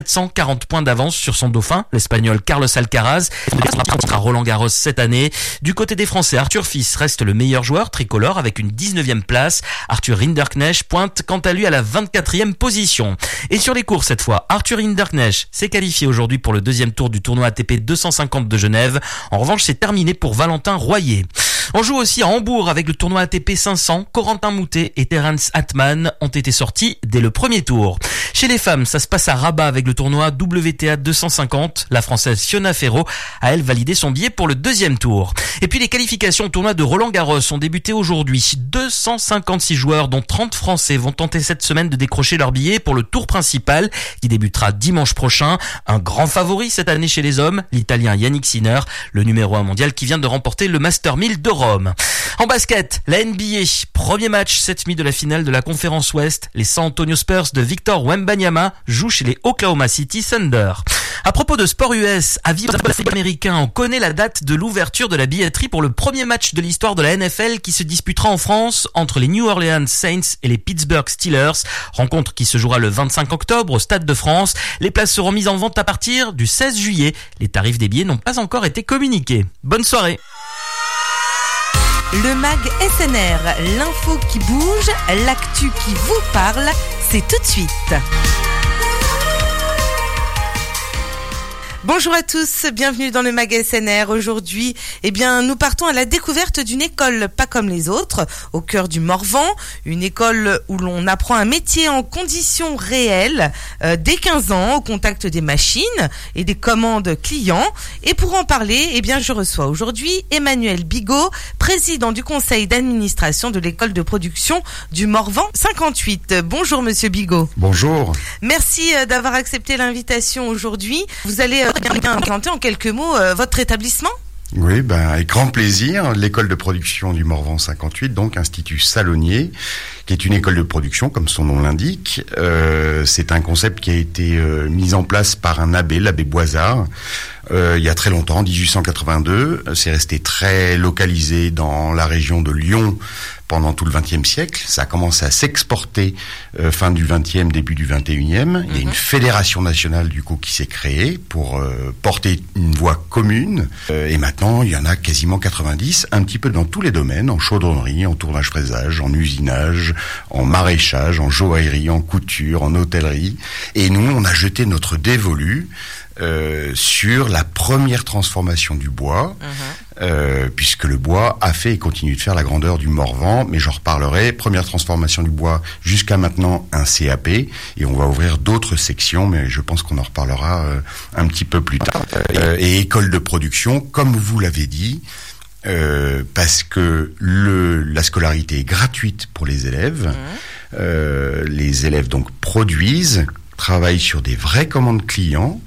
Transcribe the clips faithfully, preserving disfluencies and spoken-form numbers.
sept cent quarante points d'avance sur son dauphin, l'Espagnol Carlos Alcaraz, à Roland-Garros cette année. Du côté des Français, Arthur Fils reste le meilleur joueur tricolore avec une dix-neuvième place. Arthur Rinderknecht pointe quant à lui à la vingt-quatrième position. Et sur les cours cette fois, Arthur Rinderknecht s'est qualifié aujourd'hui pour le deuxième tour du tournoi A T P deux cent cinquante de Genève. En revanche, c'est terminé pour Valentin Royer. On joue aussi à Hambourg avec le tournoi A T P cinq cents. Corentin Moutet et Terence Atman ont été sortis dès le premier tour. Chez les femmes, ça se passe à Rabat avec le tournoi W T A deux cent cinquante. La Française Fiona Ferro a elle validé son billet pour le deuxième tour. Et puis les qualifications au tournoi de Roland-Garros ont débuté aujourd'hui. deux cent cinquante-six joueurs, dont trente Français, vont tenter cette semaine de décrocher leur billet pour le tour principal qui débutera dimanche prochain. Un grand favori cette année chez les hommes, l'Italien Yannick Sinner, le numéro un mondial qui vient de remporter le Master mille de Rome. En basket, la N B A, premier match cette nuit de la finale de la conférence Ouest. Les San Antonio Spurs de Victor Wembanyama jouent chez les Oklahoma City Thunder. À propos de sport U S, à vivre américain, on connaît la date de l'ouverture de la billetterie pour le premier match de l'histoire de la N F L qui se disputera en France entre les New Orleans Saints et les Pittsburgh Steelers. Rencontre qui se jouera le vingt-cinq octobre au Stade de France. Les places seront mises en vente à partir du seize juillet. Les tarifs des billets n'ont pas encore été communiqués. Bonne soirée. Le Mag S N R, l'info qui bouge, l'actu qui vous parle, c'est tout de suite. Bonjour à tous, bienvenue dans le Mag S N R. Aujourd'hui, eh bien, nous partons à la découverte d'une école pas comme les autres, au cœur du Morvan, une école où l'on apprend un métier en conditions réelles, euh, dès quinze ans, au contact des machines et des commandes clients. Et pour en parler, eh bien, je reçois aujourd'hui Emmanuel Bigot, président du conseil d'administration de l'école de production du Morvan cinquante-huit. Bonjour Monsieur Bigot. Bonjour. Merci d'avoir accepté l'invitation aujourd'hui. Vous allez euh, bien présenter en quelques mots euh, votre établissement ? Oui, ben, avec grand plaisir. L'école de production du Morvan cinquante-huit, donc Institut Salonier, qui est une école de production, comme son nom l'indique. Euh, c'est un concept qui a été euh, mis en place par un abbé, l'abbé Boisard, euh, il y a très longtemps, en dix-huit cent quatre-vingt-deux. C'est resté très localisé dans la région de Lyon pendant tout le vingtième siècle. Ça a commencé à s'exporter euh, fin du vingtième, début du vingt et unième. Il y a une fédération nationale du coup qui s'est créée pour euh, porter une voie commune. Euh, et maintenant, il y en a quasiment quatre-vingt-dix, un petit peu dans tous les domaines, en chaudronnerie, en tournage-fraisage, en usinage, en maraîchage, en joaillerie, en couture, en hôtellerie. Et nous, on a jeté notre dévolu Euh, sur la première transformation du bois, uh-huh. euh, puisque le bois a fait et continue de faire la grandeur du Morvan, mais j'en reparlerai. Première transformation du bois, jusqu'à maintenant un C A P, et on va ouvrir d'autres sections, mais je pense qu'on en reparlera euh, un petit peu plus tard. Euh, et école de production, comme vous l'avez dit, euh, parce que le, la scolarité est gratuite pour les élèves. Uh-huh. Euh, les élèves donc produisent, travaille sur des vraies commandes clients,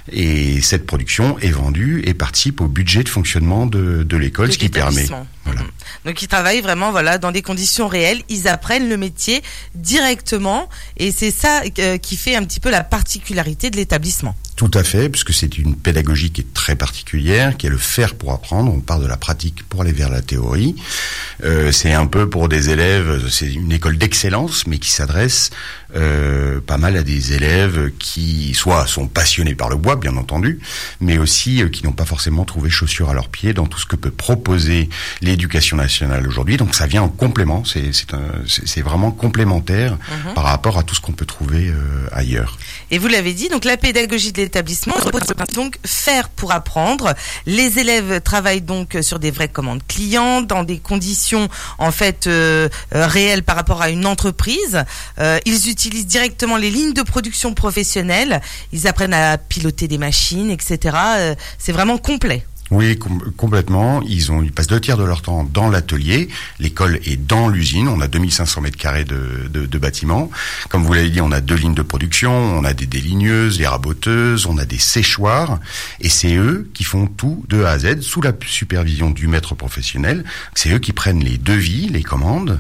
et cette production est vendue et participe au budget de fonctionnement de, de l'école, de ce qui permet. Voilà. Donc ils travaillent vraiment voilà dans des conditions réelles, ils apprennent le métier directement, et c'est ça euh, qui fait un petit peu la particularité de l'établissement. Tout à fait, puisque c'est une pédagogie qui est très particulière, qui est le faire pour apprendre. On part de la pratique pour aller vers la théorie. Euh, c'est un peu pour des élèves, c'est une école d'excellence, mais qui s'adresse euh, pas mal à des élèves qui soit sont passionnés par le bois, bien entendu, mais aussi euh, qui n'ont pas forcément trouvé chaussure à leurs pieds dans tout ce que peut proposer l'éducation nationale aujourd'hui. Donc ça vient en complément, c'est, c'est, un, c'est, c'est vraiment complémentaire mmh. par rapport à tout ce qu'on peut trouver euh, ailleurs. Et vous l'avez dit, donc la pédagogie de l'établissement, donc faire pour apprendre. Les élèves travaillent donc sur des vraies commandes clients, dans des conditions en fait euh, euh, réelles par rapport à une entreprise. Euh, ils utilisent directement les lignes de production professionnelles. Ils apprennent à piloter des machines, et cetera. Euh, c'est vraiment complet. Oui, com- complètement. Ils ont, ils passent deux tiers de leur temps dans l'atelier. L'école est dans l'usine. On a deux mille cinq cents mètres carrés de, de, de bâtiments. Comme vous l'avez dit, on a deux lignes de production. On a des déligneuses, des raboteuses, on a des séchoirs. Et c'est eux qui font tout de A à Z, sous la supervision du maître professionnel. C'est eux qui prennent les devis, les commandes.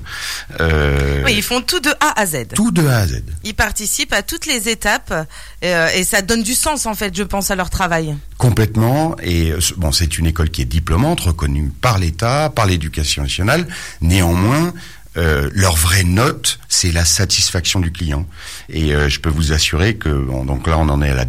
Euh, oui, ils font tout de A à Z. Tout de A à Z. Ils participent à toutes les étapes, euh, et ça donne du sens, en fait, je pense, à leur travail. Complètement. Et bon, c'est une école qui est diplômante, reconnue par l'État, par l'éducation nationale. Néanmoins, euh, leur vraie note, c'est la satisfaction du client. Et euh, je peux vous assurer que, bon, donc là, on en est à la